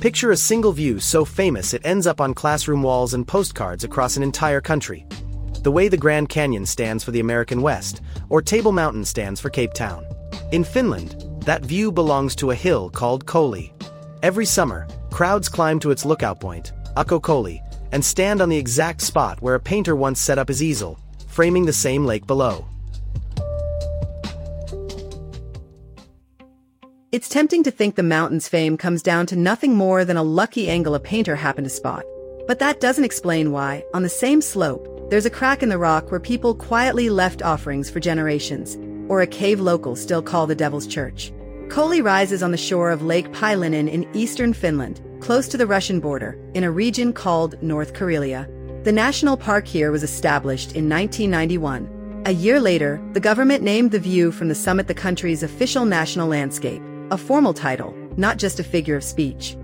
Picture a single view so famous it ends up on classroom walls and postcards across an entire country. The way the Grand Canyon stands for the American West, or Table Mountain stands for Cape Town. In Finland, that view belongs to a hill called Koli. Every summer, crowds climb to its lookout point, Ukko Koli, and stand on the exact spot where a painter once set up his easel, framing the same lake below. It's tempting to think the mountain's fame comes down to nothing more than a lucky angle a painter happened to spot. But that doesn't explain why, on the same slope, there's a crack in the rock where people quietly left offerings for generations, or a cave locals still call the Devil's Church. Koli rises on the shore of Lake Päijänne in eastern Finland, close to the Russian border, in a region called North Karelia. The national park here was established in 1991. A year later, the government named the view from the summit the country's official national landscape, a formal title, not just a figure of speech.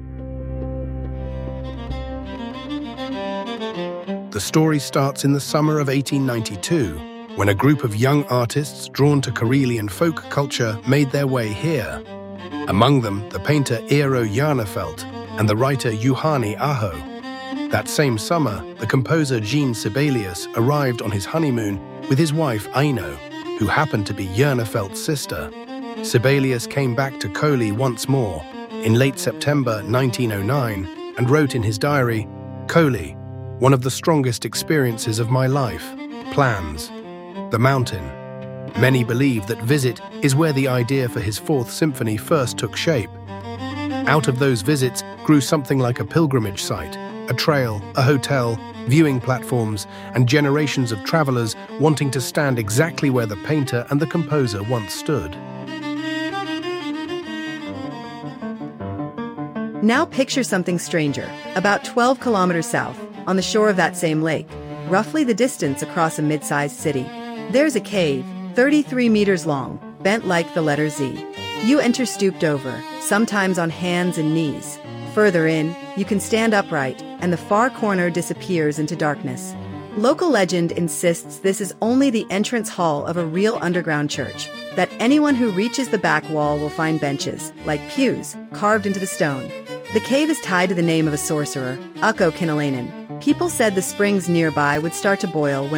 The story starts in the summer of 1892, when a group of young artists drawn to Karelian folk culture made their way here. Among them, the painter Eero Jarnefelt and the writer Juhani Aho. That same summer, the composer Jean Sibelius arrived on his honeymoon with his wife Aino, who happened to be Jarnefelt's sister. Sibelius came back to Koli once more, in late September 1909, and wrote in his diary, "Koli, one of the strongest experiences of my life. Plans. The mountain. Many believe that Visit is where the idea for his Fourth Symphony first took shape. Out of those visits grew something like a pilgrimage site, a trail, a hotel, viewing platforms, and generations of travelers wanting to stand exactly where the painter and the composer once stood." Now picture something stranger, about 12 kilometers south, on the shore of that same lake, roughly the distance across a mid-sized city. There's a cave, 33 meters long, bent like the letter Z. You enter stooped over, sometimes on hands and knees. Further in, you can stand upright, and the far corner disappears into darkness. Local legend insists this is only the entrance hall of a real underground church, that anyone who reaches the back wall will find benches, like pews, carved into the stone. The cave is tied to the name of a sorcerer, Ukko Kinalainen. People said the springs nearby would start to boil when